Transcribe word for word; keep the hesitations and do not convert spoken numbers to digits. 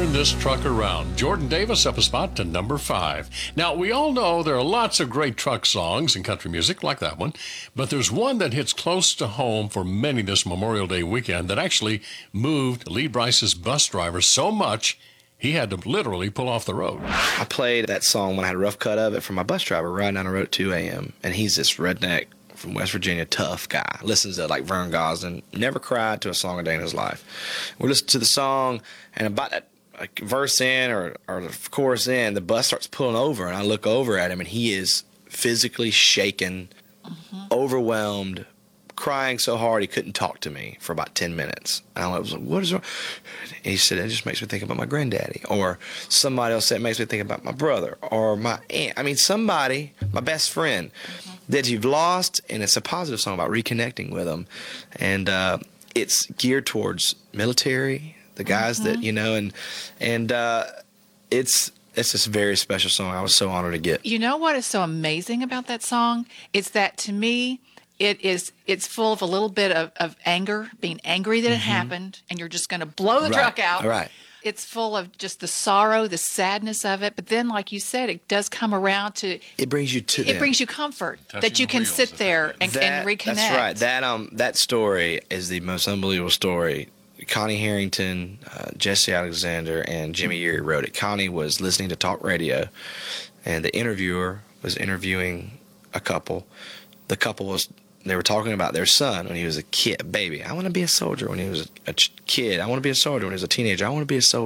Turn This Truck Around. Jordan Davis up a spot to number five. Now, we all know there are lots of great truck songs in country music like that one, but there's one that hits close to home for many this Memorial Day weekend that actually moved Lee Brice's bus driver so much he had to literally pull off the road. I played that song when I had a rough cut of it for my bus driver riding down the road at two a.m. And he's this redneck from West Virginia, tough guy. Listens to like Vern Gosdin. Never cried to a song a day in his life. We listened to the song, and about that like, verse in or, or the chorus in, the bus starts pulling over, and I look over at him, and he is physically shaken, mm-hmm. overwhelmed, crying so hard he couldn't talk to me for about ten minutes. And I was like, what is wrong? And he said, it just makes me think about my granddaddy. Or somebody else said, it makes me think about my brother or my aunt. I mean, somebody, my best friend, mm-hmm. that you've lost, and it's a positive song about reconnecting with them. And uh, it's geared towards military, the guys mm-hmm. that, you know, and and uh, it's it's just a very special song. I was so honored to get. You know what is so amazing about that song? It's that, to me, It is, it's full of a little bit of, of anger, being angry that it mm-hmm. happened, and you're just going to blow the right. truck out. Right. It's full of just the sorrow, the sadness of it. But then, like you said, it does come around to... It brings you to It them. brings you comfort, Touching that you the can wheels, sit there and, that, and reconnect. That's right. That, um, that story is the most unbelievable story. Connie Harrington, uh, Jesse Alexander, and Jimmy Erie wrote it. Connie was listening to talk radio, and the interviewer was interviewing a couple. The couple was... They were talking about their son when he was a kid, baby. I want to be a soldier when he was a, a kid. I want to be a soldier when he was a teenager. I want to be a soldier.